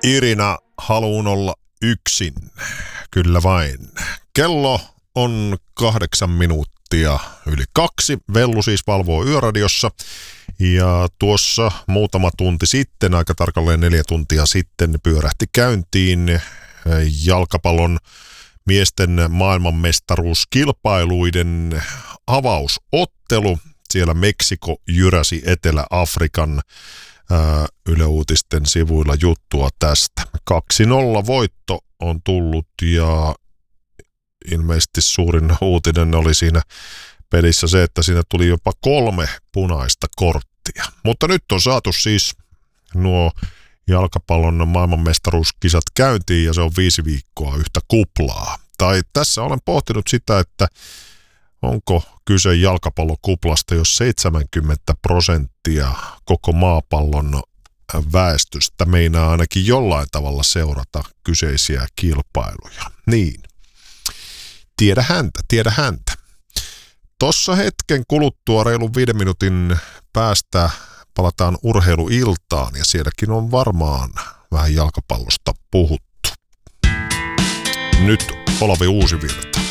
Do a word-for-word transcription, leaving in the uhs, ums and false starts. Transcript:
Irina, haluun olla yksin. Kyllä vain. Kello on kahdeksan minuuttia yli kaksi. Vellu siis valvoo Yöradiossa. Ja tuossa muutama tunti sitten, aika tarkalleen neljä tuntia sitten, pyörähti käyntiin jalkapallon miesten maailmanmestaruuskilpailuiden avausottelu. Siellä Meksiko jyräsi Etelä-Afrikan. Ää, Yle Uutisten sivuilla juttua tästä. kaksi nolla voitto on tullut ja ilmeisesti suurin uutinen oli siinä pelissä se, että siinä tuli jopa kolme punaista korttia. Mutta nyt on saatu siis nuo jalkapallon maailmanmestaruuskisat käyntiin ja se on viisi viikkoa yhtä kuplaa. Tai tässä olen pohtinut sitä, että onko kyse jalkapallokuplasta, jos seitsemänkymmentä prosenttia koko maapallon väestöstä meinaa ainakin jollain tavalla seurata kyseisiä kilpailuja. Niin, tiedä häntä, tiedä häntä. Tossa hetken kuluttua reilun viiden minuutin päästä palataan urheiluiltaan ja sielläkin on varmaan vähän jalkapallosta puhuttu. Nyt Olavi Uusivirta.